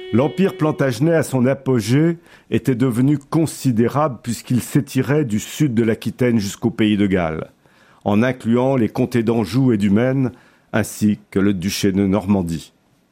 L'empire plantagenet à son apogée était devenu considérable puisqu'il s'étirait du sud de l'Aquitaine jusqu'au pays de Galles, en incluant les comtés d'Anjou et du Maine, ainsi que le duché de Normandie.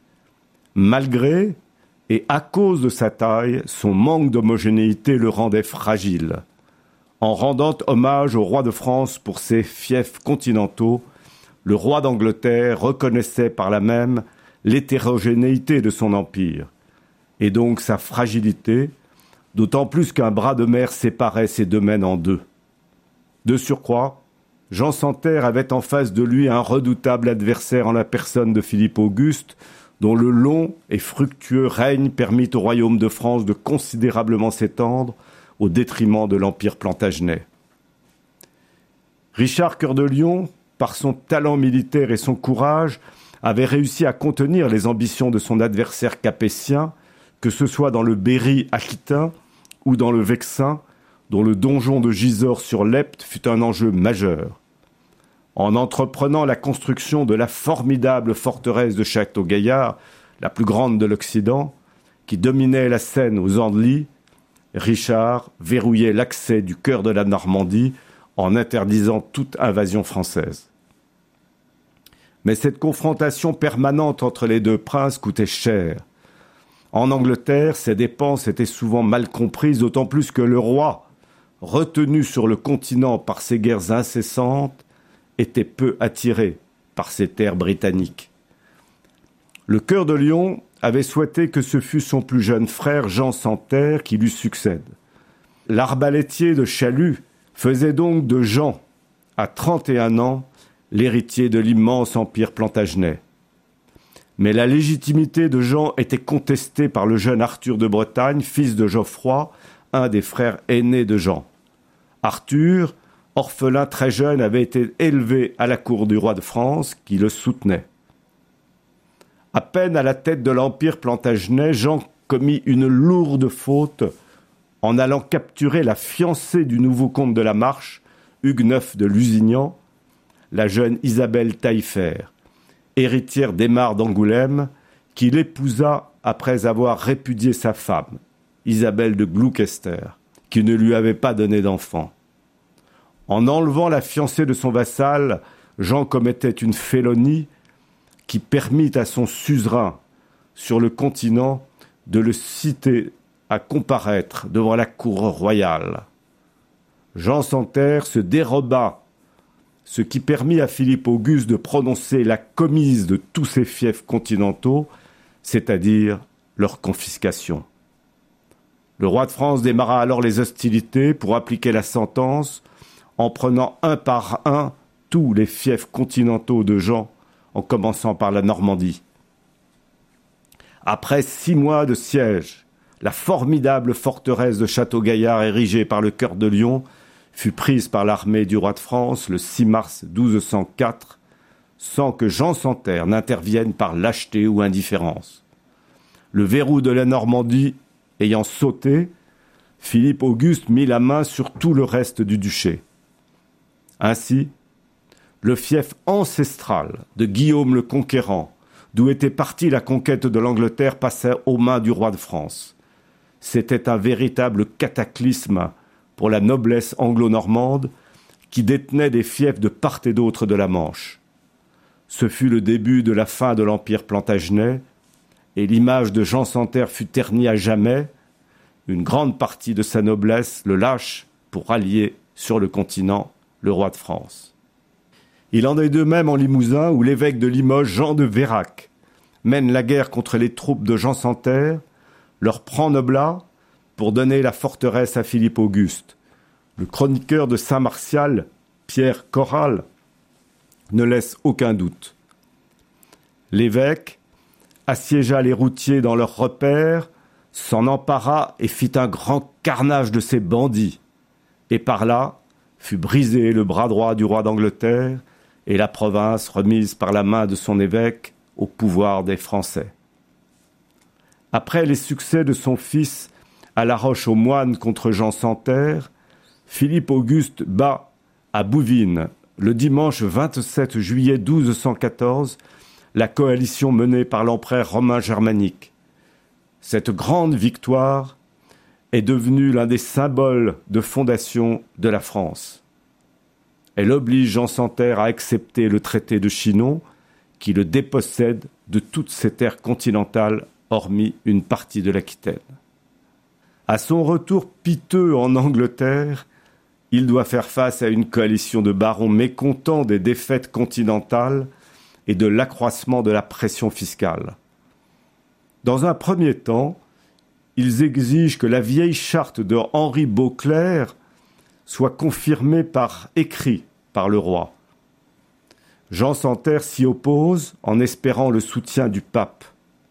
Malgré et à cause de sa taille, son manque d'homogénéité le rendait fragile. En rendant hommage au roi de France pour ses fiefs continentaux, le roi d'Angleterre reconnaissait par là même l'hétérogénéité de son empire, et donc sa fragilité, d'autant plus qu'un bras de mer séparait ses domaines en deux. De surcroît, Jean Santerre avait en face de lui un redoutable adversaire en la personne de Philippe Auguste, dont le long et fructueux règne permit au royaume de France de considérablement s'étendre au détriment de l'empire plantagenet. Richard Cœur de Lion, par son talent militaire et son courage, avait réussi à contenir les ambitions de son adversaire capétien, que ce soit dans le Berry aquitain ou dans le Vexin, dont le donjon de Gisors sur l'Epte fut un enjeu majeur. En entreprenant la construction de la formidable forteresse de Château-Gaillard, la plus grande de l'Occident, qui dominait la Seine aux Andelys, Richard verrouillait l'accès du cœur de la Normandie en interdisant toute invasion française. Mais cette confrontation permanente entre les deux princes coûtait cher. En Angleterre, ces dépenses étaient souvent mal comprises, d'autant plus que le roi, retenu sur le continent par ses guerres incessantes, était peu attiré par ces terres britanniques. Le Cœur de Lion avait souhaité que ce fût son plus jeune frère Jean Santerre qui lui succède. L'arbalétier de Chalut faisait donc de Jean, à 31 ans, l'héritier de l'immense empire plantagenet. Mais la légitimité de Jean était contestée par le jeune Arthur de Bretagne, fils de Geoffroy, un des frères aînés de Jean. Arthur, orphelin très jeune, avait été élevé à la cour du roi de France, qui le soutenait. À peine à la tête de l'empire plantagenet, Jean commit une lourde faute en allant capturer la fiancée du nouveau comte de la Marche, Hugues IX de Lusignan, la jeune Isabelle Taillefer, héritière d'Aymar d'Angoulême, qu'il épousa après avoir répudié sa femme, Isabelle de Gloucester, qui ne lui avait pas donné d'enfant. En enlevant la fiancée de son vassal, Jean commettait une félonie qui permit à son suzerain sur le continent de le citer à comparaître devant la cour royale. Jean Santerre se déroba, ce qui permit à Philippe Auguste de prononcer la commise de tous ses fiefs continentaux, c'est-à-dire leur confiscation. Le roi de France démarra alors les hostilités pour appliquer la sentence en prenant un par un tous les fiefs continentaux de Jean, en commençant par la Normandie. Après 6 mois de siège, la formidable forteresse de Château-Gaillard érigée par le Cœur de Lion fut prise par l'armée du roi de France le 6 mars 1204, sans que Jean Santerre n'intervienne par lâcheté ou indifférence. Le verrou de la Normandie ayant sauté, Philippe Auguste mit la main sur tout le reste du duché. Ainsi, le fief ancestral de Guillaume le Conquérant, d'où était partie la conquête de l'Angleterre, passait aux mains du roi de France. C'était un véritable cataclysme pour la noblesse anglo-normande qui détenait des fiefs de part et d'autre de la Manche. Ce fut le début de la fin de l'empire plantagenet, et l'image de Jean Santerre fut ternie à jamais. Une grande partie de sa noblesse le lâche pour rallier sur le continent le roi de France. Il en est de même en Limousin, où l'évêque de Limoges, Jean de Vérac, mène la guerre contre les troupes de Jean Santerre, leur prend Noblat pour donner la forteresse à Philippe Auguste. Le chroniqueur de Saint-Martial, Pierre Corral, ne laisse aucun doute. L'évêque assiégea les routiers dans leurs repères, s'en empara et fit un grand carnage de ces bandits. Et par là fut brisé le bras droit du roi d'Angleterre et la province remise par la main de son évêque au pouvoir des Français. Après les succès de son fils à La Roche-aux-Moines contre Jean Santerre, Philippe Auguste bat à Bouvines, le dimanche 27 juillet 1214, la coalition menée par l'empereur romain germanique. cette grande victoire est devenue l'un des symboles de fondation de la France. Elle oblige Jean Santerre à accepter le traité de Chinon qui le dépossède de toutes ses terres continentales, hormis une partie de l'Aquitaine. À son retour piteux en Angleterre, il doit faire face à une coalition de barons mécontents des défaites continentales et de l'accroissement de la pression fiscale. Dans un premier temps, ils exigent que la vieille charte de Henri Beauclerc soit confirmée par écrit par le roi. Jean Santerre s'y oppose en espérant le soutien du pape.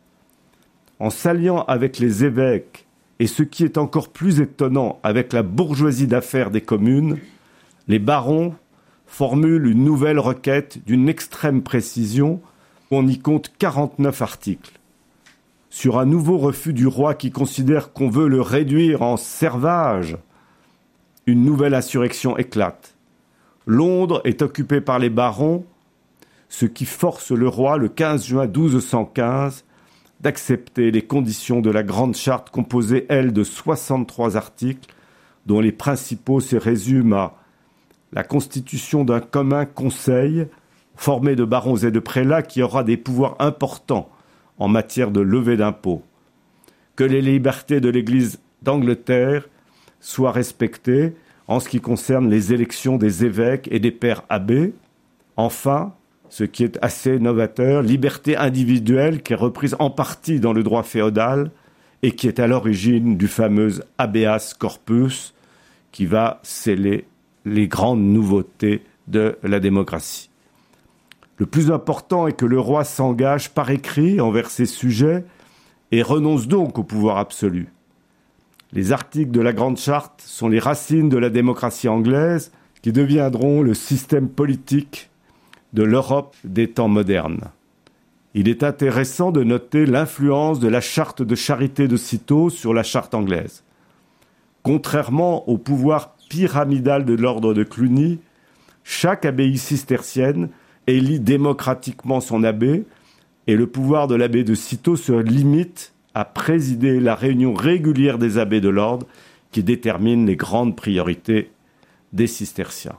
En s'alliant avec les évêques et ce qui est encore plus étonnant avec la bourgeoisie d'affaires des communes, les barons formulent une nouvelle requête d'une extrême précision où on y compte 49 articles. Sur un nouveau refus du roi qui considère qu'on veut le réduire en servage, une nouvelle insurrection éclate. Londres est occupée par les barons, ce qui force le roi, le 15 juin 1215, d'accepter les conditions de la Grande Charte composée, elle, de 63 articles, dont les principaux se résument à la constitution d'un commun conseil formé de barons et de prélats qui aura des pouvoirs importants en matière de levée d'impôts, que les libertés de l'Église d'Angleterre soient respectées en ce qui concerne les élections des évêques et des pères abbés, enfin, ce qui est assez novateur, liberté individuelle qui est reprise en partie dans le droit féodal et qui est à l'origine du fameux habeas corpus qui va sceller les grandes nouveautés de la démocratie. Le plus important est que le roi s'engage par écrit envers ses sujets et renonce donc au pouvoir absolu. Les articles de la Grande Charte sont les racines de la démocratie anglaise qui deviendront le système politique de l'Europe des temps modernes. Il est intéressant de noter l'influence de la charte de charité de Cîteaux sur la charte anglaise. Contrairement au pouvoir pyramidal de l'ordre de Cluny, chaque abbaye cistercienne élit démocratiquement son abbé et le pouvoir de l'abbé de Cîteaux se limite à présider la réunion régulière des abbés de l'ordre qui détermine les grandes priorités des cisterciens.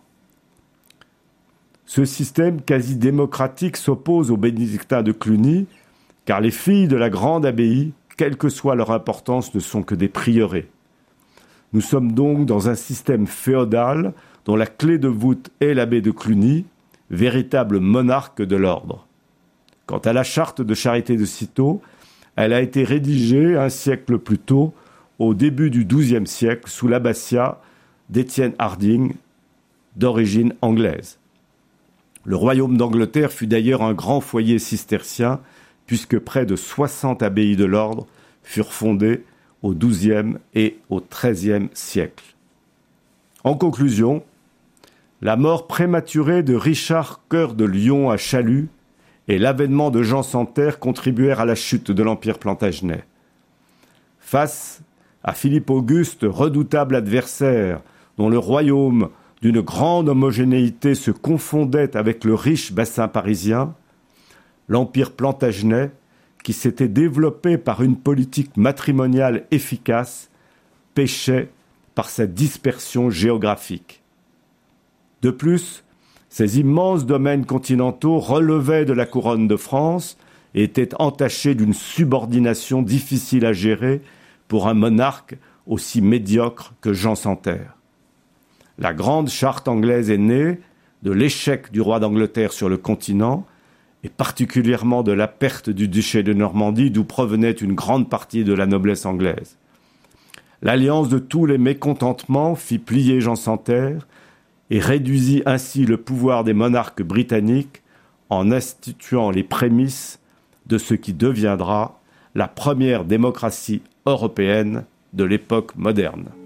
Ce système quasi démocratique s'oppose aux bénédictins de Cluny car les filles de la grande abbaye, quelle que soit leur importance, ne sont que des prieurés. Nous sommes donc dans un système féodal dont la clé de voûte est l'abbé de Cluny, véritable monarque de l'ordre. Quant à la charte de charité de Cîteaux, elle a été rédigée un siècle plus tôt, au début du XIIe siècle, sous l'abbatiat d'Étienne Harding, d'origine anglaise. Le royaume d'Angleterre fut d'ailleurs un grand foyer cistercien, puisque près de 60 abbayes de l'ordre furent fondées au XIIe et au XIIIe siècle. En conclusion, la mort prématurée de Richard Cœur de Lion à Chalut et l'avènement de Jean Santerre contribuèrent à la chute de l'Empire plantagenet. Face à Philippe Auguste, redoutable adversaire, dont le royaume d'une grande homogénéité se confondait avec le riche bassin parisien, l'Empire plantagenet, qui s'était développé par une politique matrimoniale efficace, péchait par sa dispersion géographique. De plus, ces immenses domaines continentaux relevaient de la couronne de France et étaient entachés d'une subordination difficile à gérer pour un monarque aussi médiocre que Jean Santerre. La grande charte anglaise est née de l'échec du roi d'Angleterre sur le continent et particulièrement de la perte du duché de Normandie d'où provenait une grande partie de la noblesse anglaise. L'alliance de tous les mécontentements fit plier Jean Santerre et réduisit ainsi le pouvoir des monarques britanniques en instituant les prémices de ce qui deviendra la première démocratie européenne de l'époque moderne.